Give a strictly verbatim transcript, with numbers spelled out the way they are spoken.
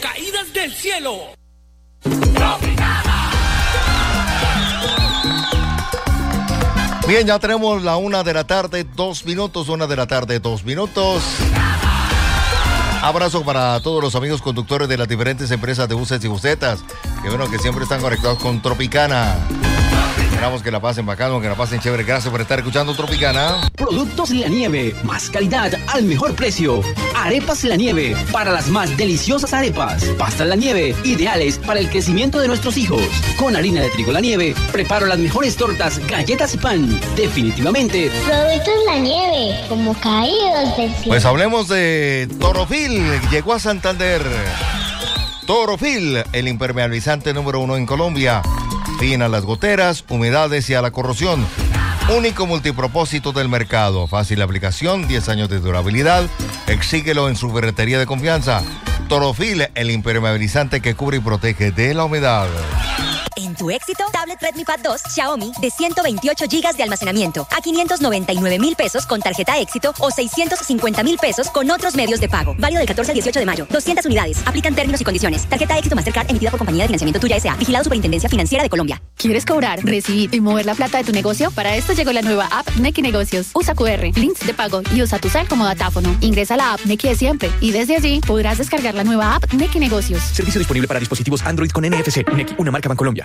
caídas del cielo. Bien, ya tenemos la una de la tarde, dos minutos, una de la tarde, dos minutos. Abrazo para todos los amigos conductores de las diferentes empresas de buses y busetas, que bueno, que siempre están conectados con Tropicana. Esperamos que la pasen bacano, que la pasen chévere. Gracias por estar escuchando Tropicana. Productos La Nieve, más calidad al mejor precio. Arepas La Nieve, para las más deliciosas arepas. Pastas La Nieve, ideales para el crecimiento de nuestros hijos. Con harina de trigo La Nieve, preparo las mejores tortas, galletas y pan. Definitivamente. Productos La Nieve, como caídos del cielo. Pues hablemos de Torofil. Llegó a Santander. Torofil, el impermeabilizante número uno en Colombia. Fin a las goteras, humedades y a la corrosión. Único multipropósito del mercado. Fácil aplicación, diez años de durabilidad. Exíguelo en su ferretería de confianza. Torofil, el impermeabilizante que cubre y protege de la humedad. En tu éxito, tablet Redmi Pad dos Xiaomi de ciento veintiocho gigas de almacenamiento a quinientos noventa y nueve mil pesos con tarjeta éxito o seiscientos cincuenta mil pesos con otros medios de pago. Válido del catorce al dieciocho de mayo. doscientas unidades. Aplican términos y condiciones. Tarjeta éxito Mastercard emitida por Compañía de Financiamiento Tuya S A. Vigilado Superintendencia Financiera de Colombia. ¿Quieres cobrar, recibir y mover la plata de tu negocio? Para esto llegó la nueva app Nequi Negocios. Usa cu erre, links de pago y usa tu cel como datáfono. Ingresa a la app Nequi de siempre y desde allí podrás descargar la nueva app Nequi Negocios. Servicio disponible para dispositivos Android con N F C. Nequi, una marca Bancolombia.